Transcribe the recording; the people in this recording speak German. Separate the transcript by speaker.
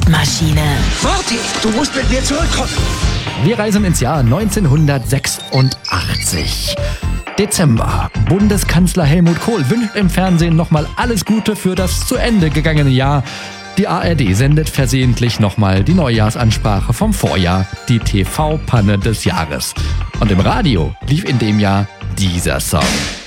Speaker 1: Zeitmaschine.
Speaker 2: Marty, du musst mit mir zurückkommen.
Speaker 3: Wir reisen ins Jahr 1986. Dezember. Bundeskanzler Helmut Kohl wünscht im Fernsehen nochmal alles Gute für das zu Ende gegangene Jahr. Die ARD sendet versehentlich nochmal die Neujahrsansprache vom Vorjahr, die TV-Panne des Jahres. Und im Radio lief in dem Jahr dieser Song.